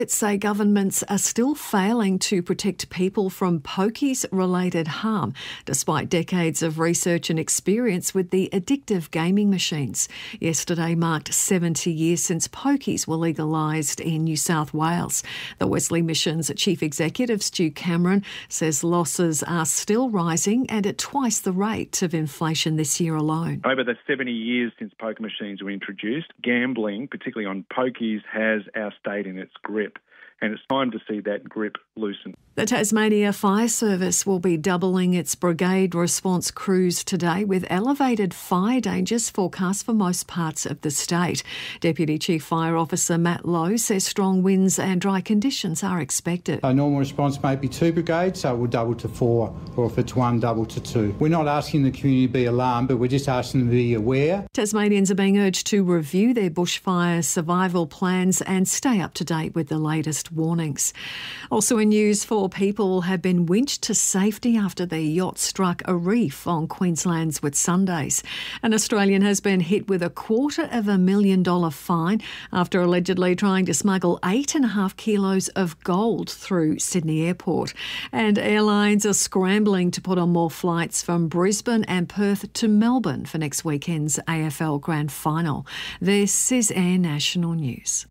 Say governments are still failing to protect people from pokies-related harm, despite decades of research and experience with the addictive gaming machines. Yesterday marked 70 years since pokies were legalised in New South Wales. The Wesley Mission's Chief Executive, Stu Cameron, says losses are still rising and at twice the rate of inflation this year alone. Over the 70 years since poker machines were introduced, gambling, particularly on pokies, has our state in its grip. And it's time to see that grip loosen. The Tasmania Fire Service will be doubling its brigade response crews today, with elevated fire dangers forecast for most parts of the state. Deputy Chief Fire Officer Matt Lowe says strong winds and dry conditions are expected. A normal response may be 2 brigades, so we'll double to 4, or if it's 1, double to 2. We're not asking the community to be alarmed, but we're just asking them to be aware. Tasmanians are being urged to review their bushfire survival plans and stay up to date with the latest warnings. Also in news, 4 people have been winched to safety after their yacht struck a reef on Queensland's Whitsundays. An Australian has been hit with a $250,000 fine after allegedly trying to smuggle 8.5 kilos of gold through Sydney Airport. And airlines are scrambling to put on more flights from Brisbane and Perth to Melbourne for next weekend's AFL Grand Final. This is Air National News.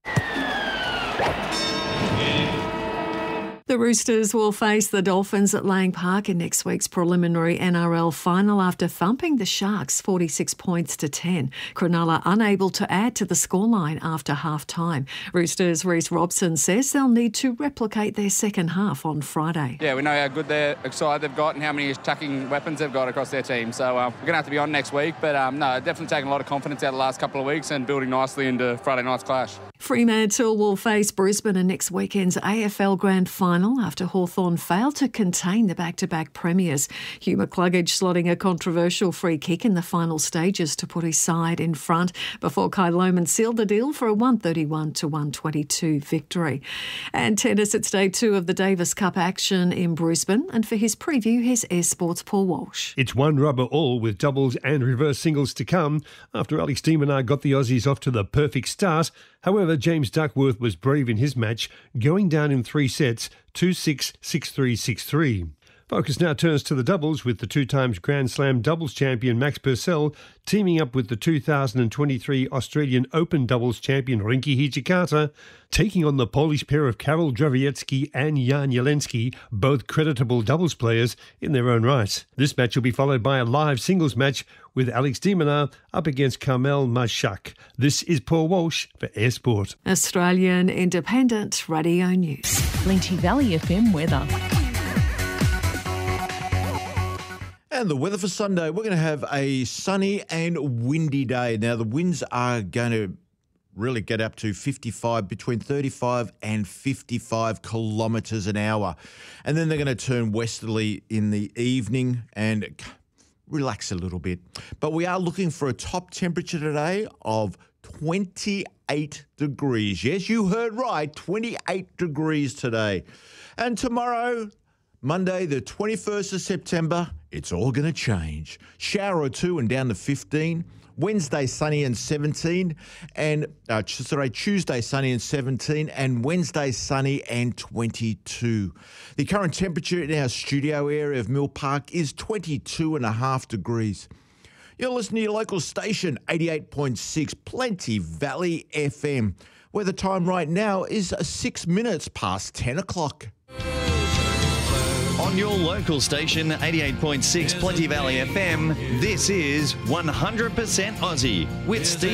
The Roosters will face the Dolphins at Lang Park in next week's preliminary NRL final after thumping the Sharks 46 points to 10. Cronulla unable to add to the scoreline after half-time. Roosters' Reece Robson says they'll need to replicate their second half on Friday. Yeah, we know how good their side they've got and how many attacking weapons they've got across their team. So we're going to have to be on next week. But no, definitely taking a lot of confidence out the last couple of weeks and building nicely into Friday night's clash. Fremantle will face Brisbane in next weekend's AFL Grand Final after Hawthorn failed to contain the back-to-back premiers. Hugh McCluggage slotting a controversial free kick in the final stages to put his side in front before Kai Lohmann sealed the deal for a 131-122 victory. And tennis, it's day 2 of the Davis Cup action in Brisbane. And for his preview, here's Air Sports' Paul Walsh. It's one rubber all with doubles and reverse singles to come after Alex de Minaur got the Aussies off to the perfect start. However, James Duckworth was brave in his match, going down in 3 sets, 2-6, 6-3, 6-3. Focus now turns to the doubles with the 2-times Grand Slam doubles champion Max Purcell teaming up with the 2023 Australian Open doubles champion Rinky Hijikata, taking on the Polish pair of Karol Drawiecki and Jan Jelensky, both creditable doubles players in their own right. This match will be followed by a live singles match with Alex de Minaur up against Carmel Mashak. This is Paul Walsh for Air Sport. Australian Independent Radio News. Plenty Valley FM weather. And the weather for Sunday, we're going to have a sunny and windy day. Now, the winds are going to really get up to 55, between 35 and 55 kilometres an hour. And then they're going to turn westerly in the evening and relax a little bit. But we are looking for a top temperature today of 28 degrees. Yes, you heard right, 28 degrees today. And tomorrow, Monday, the 21st of September, it's all going to change. Shower or 2 and down to 15. Wednesday, sunny and 17. And Tuesday, sunny and 17. And Wednesday, sunny and 22. The current temperature in our studio area of Mill Park is 22.5 degrees. You're listening to your local station, 88.6 Plenty Valley FM, where the time right now is 6 minutes past 10 o'clock. On your local station, 88.6 Plenty Valley FM, this is 100% Aussie with Steve.